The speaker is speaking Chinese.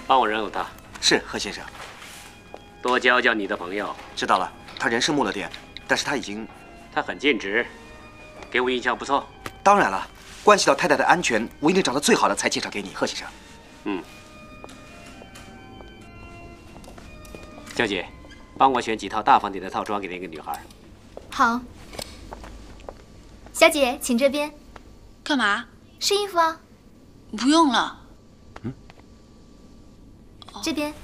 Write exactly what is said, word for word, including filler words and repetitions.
帮我rend候他。 是，贺先生。 多教教你的朋友。 知道了，他人是木了点，但是他已经…… 他很尽职，给我印象不错。 当然了，关系到太太的安全，我一定找到最好的才介绍给你，贺先生。 嗯。小姐，帮我选几套大方点的套装给那个女孩。 好。小姐，请这边。 干嘛？ 试衣服啊。 不用了。 嗯。 这边。